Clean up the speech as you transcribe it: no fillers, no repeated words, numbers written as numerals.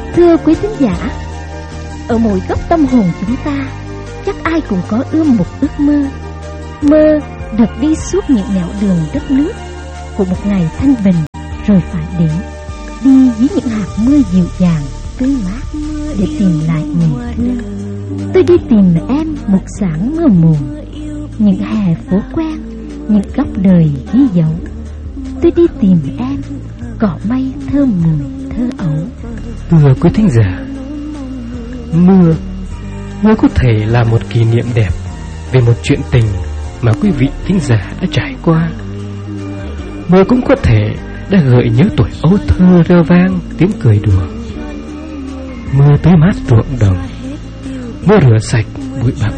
Thưa quý thính giả, ở mỗi góc tâm hồn chúng ta, chắc ai cũng có ươm một ước mơ. Mơ được đi suốt những nẻo đường đất nước của một ngày thanh bình rồi phải đến. Đi dưới những hạt mưa dịu dàng, tươi mát để tìm lại người thương. Tôi đi tìm em một sáng mưa mùa, những hè phố quen, những góc đời ghi dấu. Tôi đi tìm em, cỏ mây thơm mùi thơ ấu. Thưa quý thính giả, mưa có thể là một kỷ niệm đẹp về một chuyện tình mà quý vị thính giả đã trải qua. Mưa cũng có thể đã gợi nhớ tuổi ấu thơ reo vang tiếng cười đùa. Mưa tưới mát ruộng đồng, mưa rửa sạch bụi bặm